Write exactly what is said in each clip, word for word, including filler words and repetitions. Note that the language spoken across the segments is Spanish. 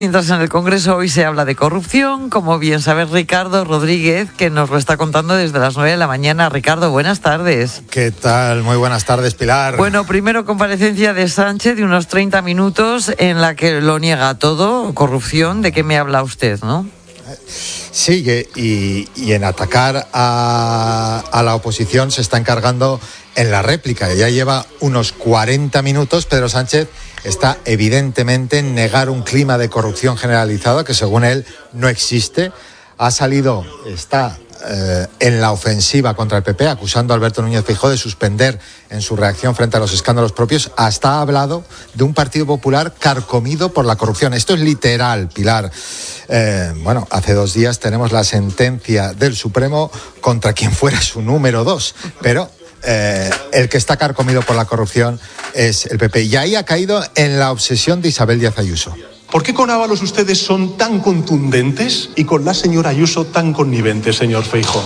Mientras en el Congreso hoy se habla de corrupción, como bien sabe Ricardo Rodríguez, que nos lo está contando desde las nueve de la mañana. Ricardo, buenas tardes. ¿Qué tal? Muy buenas tardes, Pilar. Bueno, primero comparecencia de Sánchez de unos treinta minutos en la que lo niega todo, corrupción. ¿De qué me habla usted, no? Sigue y, y en atacar a, a la oposición se está encargando en la réplica. Ya lleva unos cuarenta minutos. Pedro Sánchez está evidentemente en negar un clima de corrupción generalizado que según él no existe. Ha salido, está eh, en la ofensiva contra el P P, acusando a Alberto Núñez Feijóo de suspender en su reacción frente a los escándalos propios. Hasta ha hablado de un Partido Popular carcomido por la corrupción. Esto es literal, Pilar. Eh, bueno, hace dos días tenemos la sentencia del Supremo contra quien fuera su número dos, pero Eh, el que está carcomido por la corrupción es el P P. Y ahí ha caído en la obsesión de Isabel Díaz Ayuso. ¿Por qué con Ábalos ustedes son tan contundentes y con la señora Ayuso tan conniventes, señor Feijóo?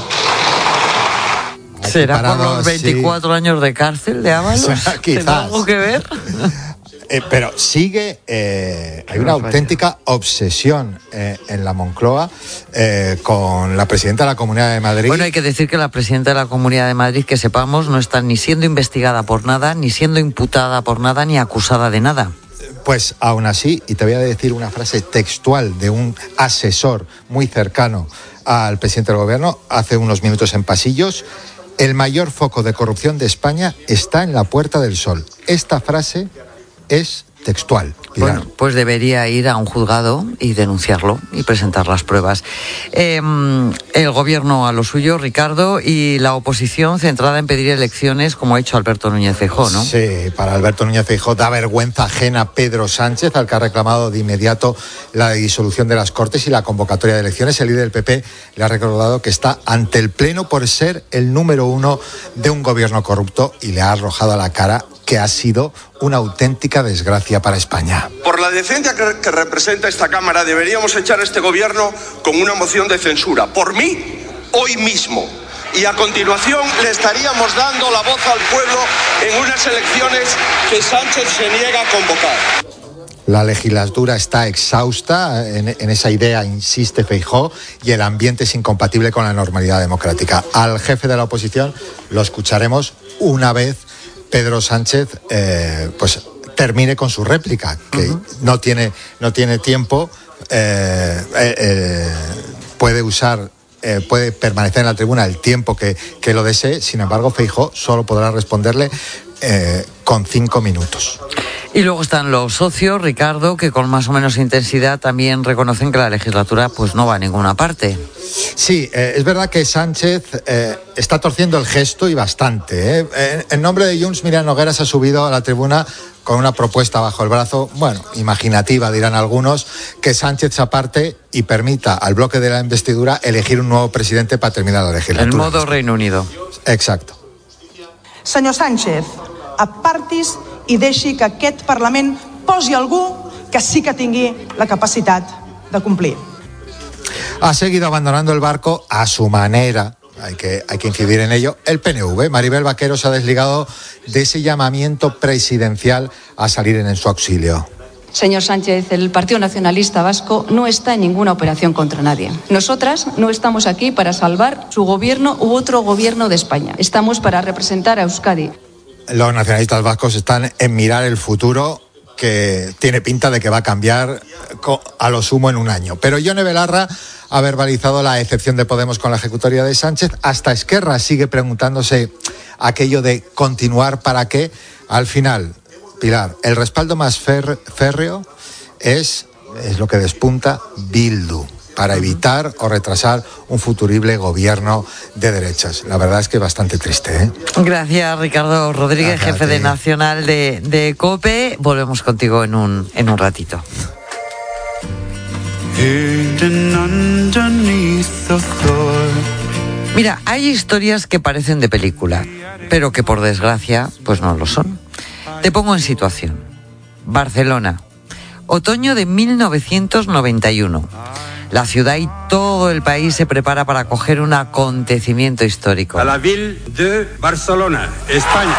¿Será por los veinticuatro sí. años de cárcel de Ábalos? ¿Tiene algo que ver? Eh, pero sigue, eh, hay una auténtica obsesión eh, en la Moncloa eh, con la presidenta de la Comunidad de Madrid. Bueno, hay que decir que la presidenta de la Comunidad de Madrid, que sepamos, no está ni siendo investigada por nada, ni siendo imputada por nada, ni acusada de nada. Pues aún así, y te voy a decir una frase textual de un asesor muy cercano al presidente del gobierno, hace unos minutos en Pasillos: el mayor foco de corrupción de España está en la Puerta del Sol. Esta frase es textual. Pilar. Bueno, pues debería ir a un juzgado y denunciarlo y presentar las pruebas. Eh, el gobierno a lo suyo, Ricardo, y la oposición centrada en pedir elecciones, como ha hecho Alberto Núñez Feijóo, ¿no? Sí, para Alberto Núñez Feijóo da vergüenza ajena Pedro Sánchez, al que ha reclamado de inmediato la disolución de las Cortes y la convocatoria de elecciones. El líder del P P le ha recordado que está ante el Pleno por ser el número uno de un gobierno corrupto y le ha arrojado a la cara que ha sido una auténtica desgracia para España. Por la decencia que, que representa esta Cámara, deberíamos echar a este gobierno con una moción de censura. Por mí, hoy mismo. Y a continuación le estaríamos dando la voz al pueblo en unas elecciones que Sánchez se niega a convocar. La legislatura está exhausta, en, en esa idea insiste Feijóo, y el ambiente es incompatible con la normalidad democrática. Al jefe de la oposición lo escucharemos una vez Pedro Sánchez eh, pues termine con su réplica, que uh-huh. no tiene no tiene tiempo, eh, eh, eh, puede usar eh, puede permanecer en la tribuna el tiempo que, que lo desee. Sin embargo, Feijóo solo podrá responderle eh, con cinco minutos. Y luego están los socios, Ricardo, que con más o menos intensidad también reconocen que la legislatura pues no va a ninguna parte. Sí, eh, es verdad que Sánchez eh, está torciendo el gesto y bastante. ¿eh? En, en nombre de Junts, Miriam Noguera se ha subido a la tribuna con una propuesta bajo el brazo, bueno, imaginativa dirán algunos, que Sánchez se aparte y permita al bloque de la investidura elegir un nuevo presidente para terminar la legislatura. El modo Reino Unido. Exacto. Senyor Sánchez, apartis i deixi que aquest Parlament posi algú que sí que tingui la capacitat de complir. Ha seguido abandonando el barco a su manera, hay que, hay que incidir en ello, el P N V. Maribel Vaquero se ha desligado de ese llamamiento presidencial a salir en su auxilio. Señor Sánchez, el Partido Nacionalista Vasco no está en ninguna operación contra nadie. Nosotras no estamos aquí para salvar su gobierno u otro gobierno de España. Estamos para representar a Euskadi. Los nacionalistas vascos están en mirar el futuro, que tiene pinta de que va a cambiar a lo sumo en un año. Pero Ione Belarra ha verbalizado la excepción de Podemos con la ejecutoria de Sánchez. Hasta Esquerra sigue preguntándose aquello de continuar para qué. Al final, Pilar, el respaldo más fer- férreo es, es lo que despunta Bildu, para evitar o retrasar un futurible gobierno de derechas. La verdad es que bastante triste, ¿eh? Gracias, Ricardo Rodríguez, Gracias, jefe de Nacional de, de COPE. Volvemos contigo en un, en un ratito. Mira, hay historias que parecen de película, pero que por desgracia, pues no lo son. Te pongo en situación. Barcelona, otoño de mil novecientos noventa y uno. La ciudad y todo el país se prepara para acoger un acontecimiento histórico. A la ville de Barcelona, España.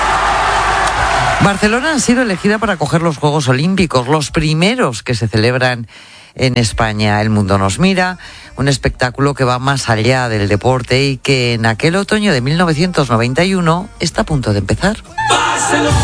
Barcelona ha sido elegida para acoger los Juegos Olímpicos, los primeros que se celebran en España. El mundo nos mira, un espectáculo que va más allá del deporte y que en aquel otoño de mil novecientos noventa y uno está a punto de empezar.